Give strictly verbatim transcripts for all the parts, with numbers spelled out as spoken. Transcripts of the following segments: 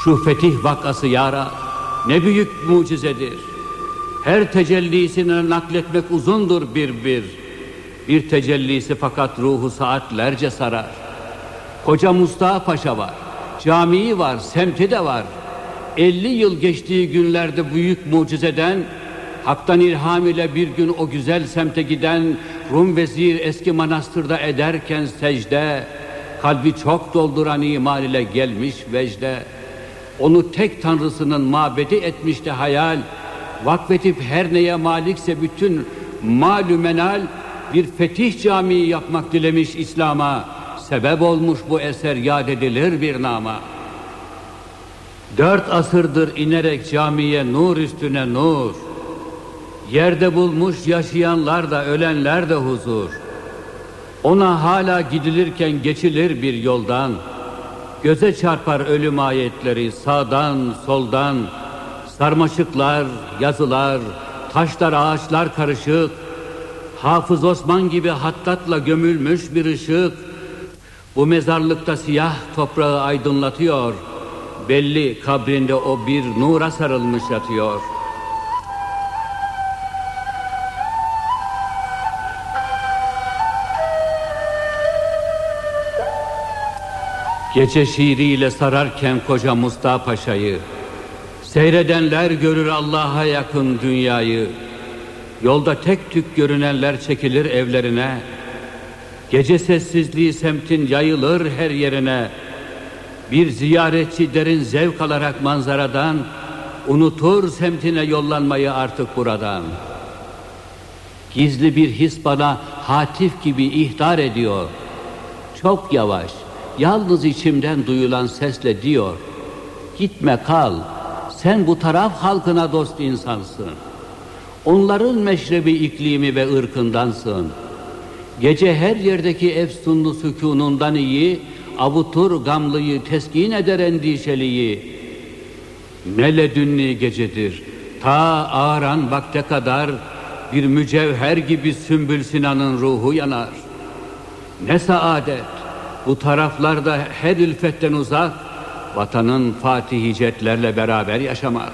Şu fetih vakası ya Rab, ne büyük mucizedir. Her tecellisini nakletmek uzundur bir bir. Bir tecellisi fakat ruhu saatlerce sarar. Koca Mustafa Paşa var, camii var, semti de var. elli yıl geçtiği günlerde büyük mucizeden, haktan ilham ile bir gün o güzel semte giden Rum vezir eski manastırda ederken secde, kalbi çok dolduran iman ile gelmiş vecde. Onu tek tanrısının mabedi etmişti hayal. Vakfedip her neye malikse bütün malü menal bir fetih camii yapmak dilemiş İslam'a. Sebep olmuş bu eser yad edilir bir nama. Dört asırdır inerek camiye nur üstüne nur. Yerde bulmuş yaşayanlar da ölenler de huzur. Ona hala gidilirken geçilir bir yoldan. Göze çarpar ölüm ayetleri sağdan soldan. Sarmaşıklar, yazılar, taşlar, ağaçlar karışık. Hafız Osman gibi hattatla gömülmüş bir ışık. Bu mezarlıkta siyah toprağı aydınlatıyor. Belli kabrinde o bir nura sarılmış yatıyor. Gece şiiriyle sararken koca Mustafa Paşa'yı, seyredenler görür Allah'a yakın dünyayı. Yolda tek tük görünenler çekilir evlerine. Gece sessizliği semtin yayılır her yerine. Bir ziyaretçi derin zevk alarak manzaradan unutur semtine yollanmayı artık buradan. Gizli bir his bana hatif gibi ihtar ediyor. Çok yavaş, yalnız içimden duyulan sesle diyor: gitme kal, sen bu taraf halkına dost insansın. Onların meşrebi iklimi ve ırkındansın. Gece her yerdeki efsunlu sükunundan iyi, avutur gamlıyı, teskin eder endişeliyi. Ne ledünni gecedir, ta ağaran vakte kadar bir mücevher gibi Sümbül Sinan'ın ruhu yanar. Ne saadet, bu taraflarda her ülfetten uzak, vatanın fatih hicetlerle beraber yaşamak.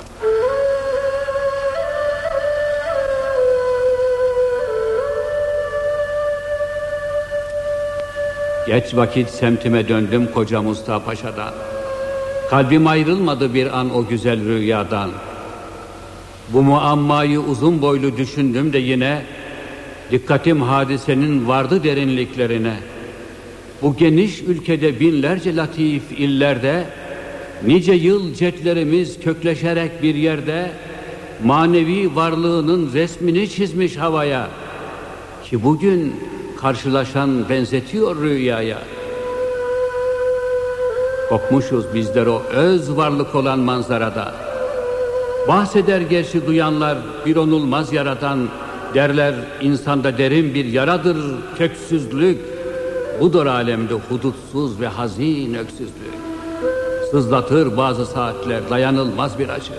Geç vakit semtime döndüm koca Mustafa Paşa'dan. Kalbim ayrılmadı bir an o güzel rüyadan. Bu muammayı uzun boylu düşündüm de yine, dikkatim hadisenin vardı derinliklerine. Bu geniş ülkede binlerce latif illerde, nice yıl cetlerimiz kökleşerek bir yerde, manevi varlığının resmini çizmiş havaya. Ki bugün karşılaşan benzetiyor rüyaya. Kopmuşuz bizler o öz varlık olan manzarada. Bahseder gerçi duyanlar bir onulmaz yaradan. Derler insanda derin bir yaradır köksüzlük. Budur alemde hudutsuz ve hazin öksüzlük. Sızlatır bazı saatler dayanılmaz bir acı.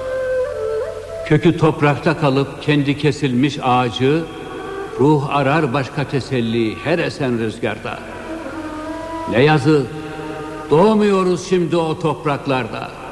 Kökü toprakta kalıp kendi kesilmiş ağacı, ruh arar başka teselli her esen rüzgarda. Ne yazık, doğmuyoruz şimdi o topraklarda.